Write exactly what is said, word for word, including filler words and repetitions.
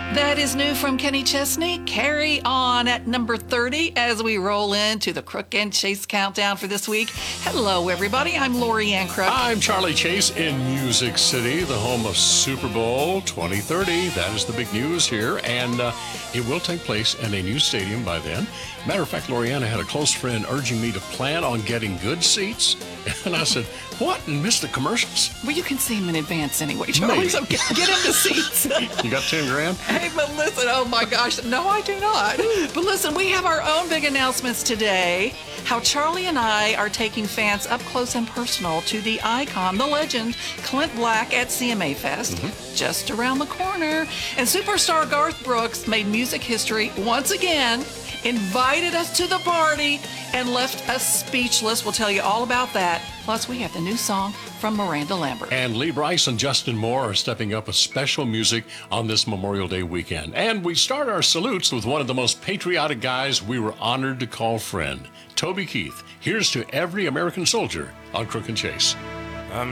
That is new from Kenny Chesney. Carry on at number thirty as we roll into the Crook and Chase countdown for this week. Hello, everybody. I'm Lori Ann Crook. I'm Charlie Chase in Music City, the home of Super Bowl twenty thirty. That is the big news here, and uh, it will take place in a new stadium by then. Matter of fact, Loriana had a close friend urging me to plan on getting good seats, and I said, what, and miss the commercials? Well, you can see them in advance anyway, Charlie, Maybe. so get, get in the seats. You got ten grand? Hey, but listen, oh my gosh, no, I do not. But listen, we have our own big announcements today. How Charlie and I are taking fans up close and personal to the icon, the legend, Clint Black at C M A Fest, mm-hmm. just around the corner. And superstar Garth Brooks made music history once again, invited us to the party, and left us speechless. We'll tell you all about that. Plus, we have the new song from Miranda Lambert. And Lee Brice and Justin Moore are stepping up with special music on this Memorial Day weekend. And we start our salutes with one of the most patriotic guys we were honored to call friend, Toby Keith. Here's to every American soldier on Crook and Chase.